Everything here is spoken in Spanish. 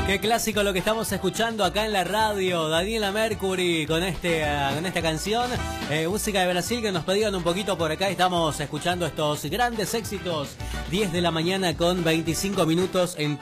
Qué clásico lo que estamos escuchando acá en la radio. Daniela Mercury con esta canción. Música de Brasil que nos pedían un poquito por acá. Estamos escuchando estos grandes éxitos. 10 de la mañana con 25 minutos en